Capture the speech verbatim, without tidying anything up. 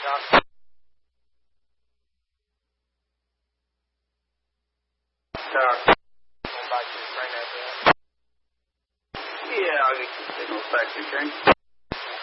John. Tower. Go back to the train after that. Yeah, I'll get some signals back to the train.